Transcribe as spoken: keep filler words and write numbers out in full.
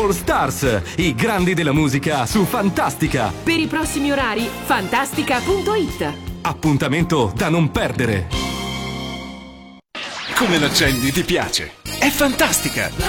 All Stars, i grandi della musica su Fantastica. Per i prossimi orari, fantastica punto it. Appuntamento da non perdere. Come l'accendi ti piace? È fantastica!